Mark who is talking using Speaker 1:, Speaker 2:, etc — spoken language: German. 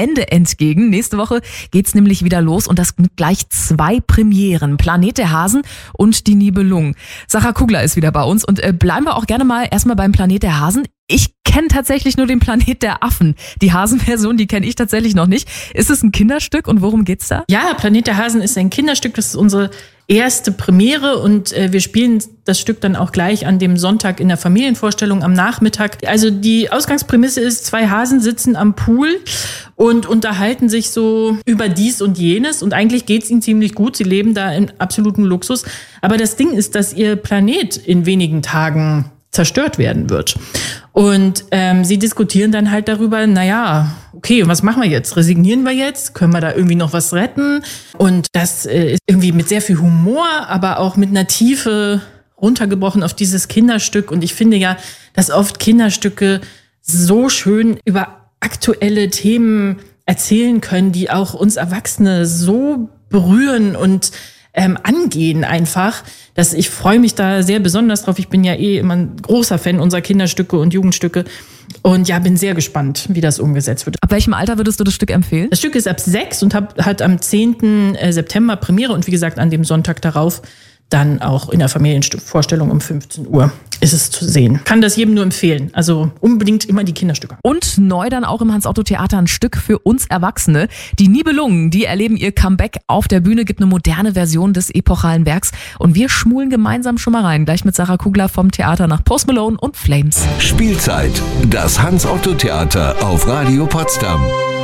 Speaker 1: Ende entgegen. Nächste Woche geht's nämlich wieder los und das mit gleich 2 Premieren. Planet der Hasen und die Nibelungen. Sarah Kugler ist wieder bei uns und bleiben wir auch gerne mal erstmal beim Planet der Hasen. Ich kenne tatsächlich nur den Planet der Affen. Die Hasenversion, die kenne ich tatsächlich noch nicht. Ist es ein Kinderstück und worum geht's da?
Speaker 2: Ja, Planet der Hasen ist ein Kinderstück. Das ist unsere erste Premiere und wir spielen das Stück dann auch gleich an dem Sonntag in der Familienvorstellung am Nachmittag. Also die Ausgangsprämisse ist, 2 Hasen sitzen am Pool und unterhalten sich so über dies und jenes und eigentlich geht's ihnen ziemlich gut. Sie leben da in absolutem Luxus. Aber das Ding ist, dass ihr Planet in wenigen Tagen zerstört werden wird. Und sie diskutieren dann halt darüber, naja, okay, was machen wir jetzt? Resignieren wir jetzt? Können wir da irgendwie noch was retten? Und das ist irgendwie mit sehr viel Humor, aber auch mit einer Tiefe runtergebrochen auf dieses Kinderstück. Und ich finde ja, dass oft Kinderstücke so schön über aktuelle Themen erzählen können, die auch uns Erwachsene so berühren und angehen einfach, dass ich freue mich da sehr besonders drauf. Ich bin ja immer ein großer Fan unserer Kinderstücke und Jugendstücke und ja, bin sehr gespannt, wie das umgesetzt wird.
Speaker 1: Ab welchem Alter würdest du das Stück empfehlen?
Speaker 2: Das Stück ist ab 6 und hat am 10. September Premiere und wie gesagt, an dem Sonntag darauf dann auch in der Familienvorstellung um 15 Uhr ist es zu sehen. Kann das jedem nur empfehlen. Also unbedingt immer die Kinderstücke.
Speaker 1: Und neu dann auch im Hans-Otto-Theater ein Stück für uns Erwachsene. Die Nibelungen, die erleben ihr Comeback auf der Bühne, gibt eine moderne Version des epochalen Werks. Und wir schmulen gemeinsam schon mal rein. Gleich mit Sarah Kugler vom Theater nach Post Malone und Flames.
Speaker 3: Spielzeit. Das Hans-Otto-Theater auf Radio Potsdam.